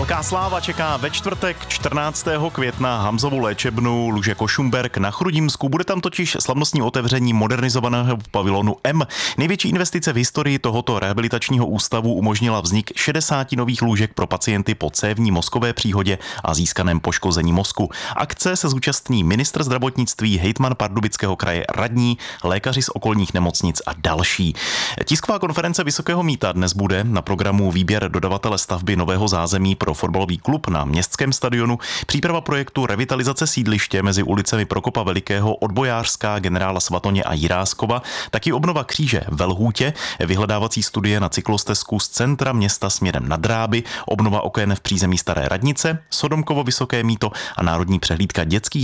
Velká sláva čeká ve čtvrtek 14. května Hamzovu léčebnu Luže Košumberk na Chrudimsku. Bude tam totiž slavnostní otevření modernizovaného pavilonu M. Největší investice v historii tohoto rehabilitačního ústavu umožnila vznik 60 nových lůžek pro pacienty po cévní mozkové příhodě a získaném poškození mozku. Akce se zúčastní ministr zdravotnictví, hejtman Pardubického kraje, radní, lékaři z okolních nemocnic a další. Tisková konference Vysokého mýta dnes bude na programu výběr dodavatele stavby nového zázemí pro fotbalový klub na městském stadionu, příprava projektu revitalizace sídliště mezi ulicemi Prokopa Velikého, Odbojářská, Generála Svatoně a Jiráskova, taky obnova kříže ve Lhůtě, vyhledávací studie na cyklostezku z centra města směrem na Dráby, obnova oken v přízemí Staré radnice, Sodomkovo Vysoké mýto a národní přehlídka dětských